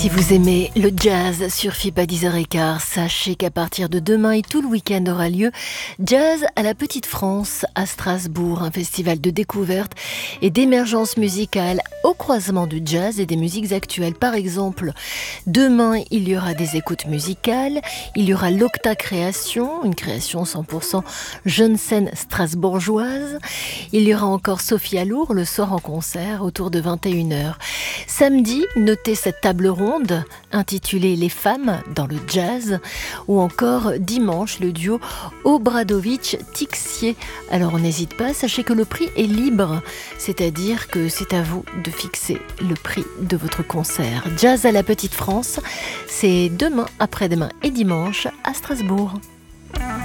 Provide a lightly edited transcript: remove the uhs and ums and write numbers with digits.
Si vous aimez le jazz sur FIP à 10h15, sachez qu'à partir de demain et tout le week-end aura lieu Jazz à la Petite France à Strasbourg, un festival de découverte et d'émergence musicale au croisement du jazz et des musiques actuelles. Par exemple, demain, il y aura des écoutes musicales, il y aura l'Octa Création, une création 100% jeune scène strasbourgeoise. Il y aura encore Sophie Alour le soir en concert autour de 21h. Samedi, notez cette table ronde intitulée Les femmes dans le jazz, ou encore dimanche le duo Obradovic-Tixier. Alors n'hésite pas, sachez que le prix est libre, c'est-à-dire que c'est à vous de fixer le prix de votre concert. Jazz à la Petite France, c'est demain, après-demain et dimanche à Strasbourg.